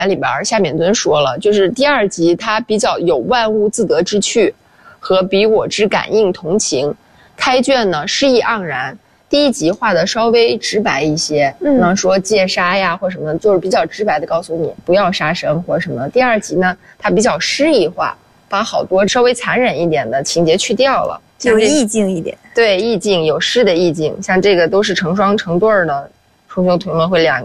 里边夏勉敦说了，就是第2集它比较有万物自得之趣和彼我之感应同情。开卷呢诗意盎然，第1集画的稍微直白一些，说戒杀呀或什么，就是比较直白的告诉你不要杀生或什么。第2集呢，它比较诗意化，把好多稍微残忍一点的情节去掉了， 有意境一点。 对，意境有诗的意境，像这个都是成双成对的，冲兄同学们会2个。